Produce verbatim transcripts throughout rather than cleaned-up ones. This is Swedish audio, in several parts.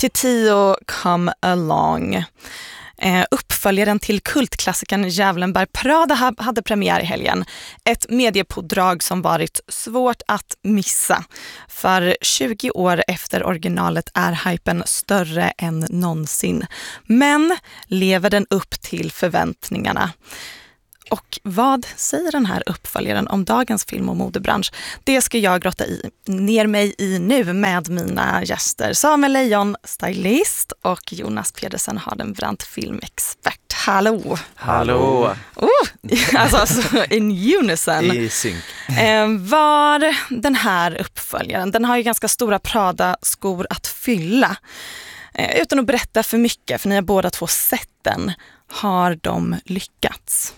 Titio Come Along. Eh, uppföljaren till kultklassikern Djävulen bär Prada ha- hade premiär i helgen. Ett mediepådrag som varit svårt att missa. För tjugo år efter originalet är hypen större än någonsin. Men lever den upp till förväntningarna? Och vad säger den här uppföljaren om dagens film- och modebransch? Det ska jag grotta i, ner mig i nu med mina gäster. Samuel Lejon, stylist, och Jonas Pedersen, Hardenbrandt, filmexpert. Hallå! Hallå! Oh, alltså, alltså in unison. I synk. Eh, var den här uppföljaren, den har ju ganska stora Prada-skor att fylla. Eh, utan att berätta för mycket, för ni har båda två sett den, har de lyckats?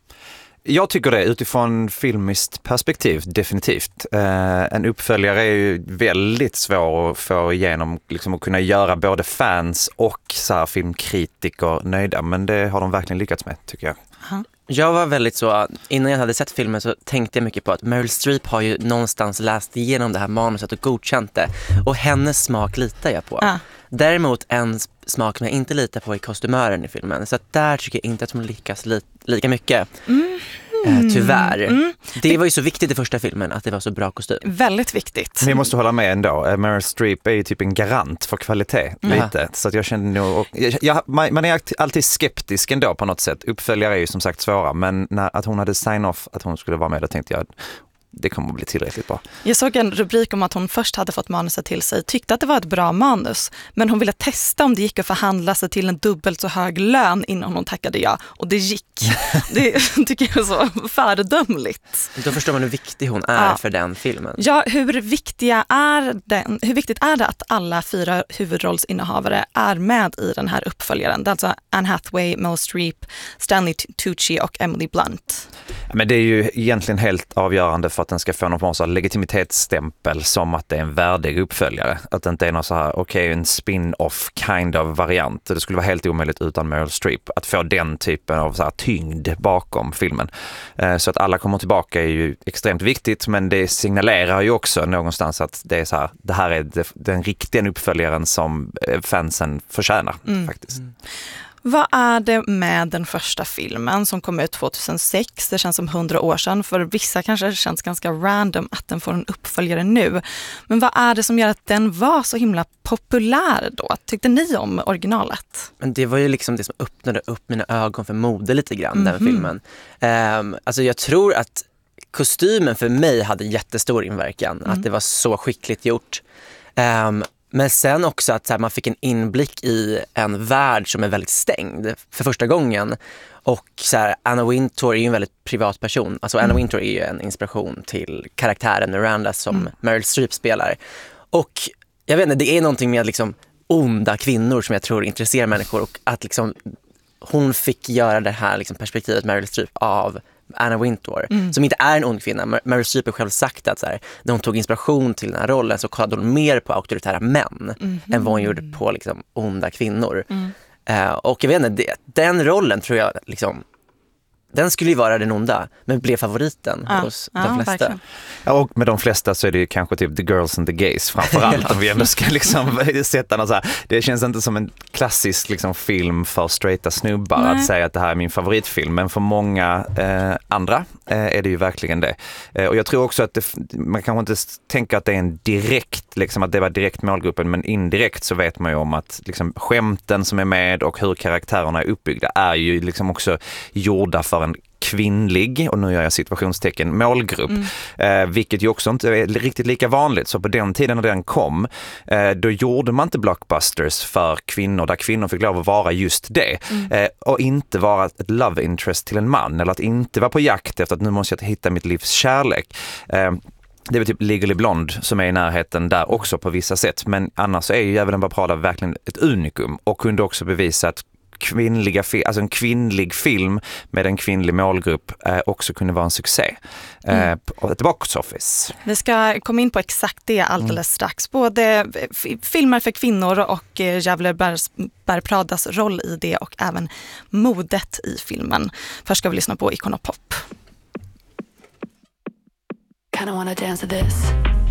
Jag tycker det utifrån filmiskt perspektiv, definitivt. Eh, en uppföljare är ju väldigt svår att få igenom, liksom att kunna göra både fans och så här, filmkritiker nöjda. Men det har de verkligen lyckats med, tycker jag. Aha. Jag var väldigt så, innan jag hade sett filmen så tänkte jag mycket på att Meryl Streep har ju någonstans läst igenom det här manuset och godkänt det. Och hennes smak litar jag på. Ah. Däremot en smak som jag inte litar på är kostymören i filmen. Så att där tycker jag inte att hon lyckas li- lika mycket. Mm. Eh, tyvärr. Mm. Det var ju så viktigt i första filmen att det var så bra kostym. Väldigt viktigt. Men jag måste hålla med ändå. Meryl Streep är ju typ en garant för kvalitet, Mm. lite. Så att jag känner nog... Och, jag, man, man är alltid skeptisk ändå på något sätt. Uppföljare är ju som sagt svåra, men när, att hon hade sign-off att hon skulle vara med, då tänkte jag... Det kommer att bli tillräckligt bra. Jag såg en rubrik om att hon först hade fått manuset till sig, tyckte att det var ett bra manus, men hon ville testa om det gick att förhandla sig till en dubbelt så hög lön innan hon tackade ja, och det gick. Det tycker jag är så föredömligt. Då förstår man hur viktig hon är Ja. för den filmen. Ja, hur viktiga är den, hur viktigt är det att alla fyra huvudrollsinnehavare är med i den här uppföljaren? Det är alltså Anne Hathaway, Meryl Streep, Stanley Tucci och Emily Blunt. Men det är ju egentligen helt avgörande för att den ska få någon form av legitimitetsstämpel som att det är en värdig uppföljare. Att det inte är någon så här, okej, okay, en spin-off kind of variant. Det skulle vara helt omöjligt utan Meryl Streep att få den typen av så här tyngd bakom filmen. Så att alla kommer tillbaka är ju extremt viktigt, men det signalerar ju också någonstans att det är så här, det här är den riktiga uppföljaren som fansen förtjänar mm. faktiskt. Mm. Vad är det med den första filmen som kom ut tjugohundrasex? Det känns som hundra år sedan. För vissa kanske det känns ganska random att den får en uppföljare nu. Men vad är det som gör att den var så himla populär då? Tyckte ni om originalet? Men det var ju liksom det som öppnade upp mina ögon för mode lite grann, mm-hmm. den filmen. Um, alltså jag tror att kostymen för mig hade jättestor inverkan. Mm. Att det var så skickligt gjort. Um, Men sen också att så här, man fick en inblick i en värld som är väldigt stängd för första gången. Och så här, Anna Wintour är ju en väldigt privat person. Alltså Anna mm. Wintour är ju en inspiration till karaktären Miranda som mm. Meryl Streep spelar. Och jag vet inte, det är någonting med liksom onda kvinnor som jag tror intresserar människor. Och att liksom hon fick göra det här liksom perspektivet Meryl Streep av Anna Wintour, mm. som inte är en ond kvinna. Meryl Streep har själv sagt att så här, när hon tog inspiration till den här rollen så kollade hon mer på auktoritära män mm. än vad hon gjorde på liksom, onda kvinnor. Mm. Uh, och jag vet inte, det, den rollen tror jag liksom, den skulle ju vara den onda, men blev favoriten ja. hos ja, de flesta. Verkligen. Ja, och med de flesta så är det ju kanske typ The Girls and the Gays framförallt. Om vi ändå ska liksom sätta något så här. Det känns inte som en klassisk liksom, film för straighta snubbar. Nej. Att säga att det här är min favoritfilm. Men för många eh, andra eh, är det ju verkligen det. Eh, och jag tror också att det, man kanske inte tänker att det är en direkt, liksom att det var direkt målgruppen, men indirekt så vet man ju om att liksom, skämten som är med och hur karaktärerna är uppbyggda är ju liksom också gjorda för en kvinnlig, och nu gör jag situationstecken, målgrupp. Mm. Eh, vilket ju också inte är riktigt lika vanligt. Så på den tiden när den kom, eh, då gjorde man inte blockbusters för kvinnor, där kvinnor fick lov att vara just det. Mm. Eh, och inte vara ett love interest till en man, eller att inte vara på jakt efter att nu måste jag hitta mitt livs kärlek. Eh, Det är väl typ Legally Blonde som är i närheten där också på vissa sätt. Men annars är ju Djävulen bär Prada verkligen ett unikum, och kunde också bevisa att kvinnliga, alltså en kvinnlig film med en kvinnlig målgrupp eh, också kunde vara en succé. Eh, mm. Ett box office. Vi ska komma in på exakt det alldeles mm. strax. Både f- filmer för kvinnor och eh, Djävulen bär, bär Pradas roll i det, och även modet i filmen. Först ska vi lyssna på Icon of Pop. Kinda wanna dance to this.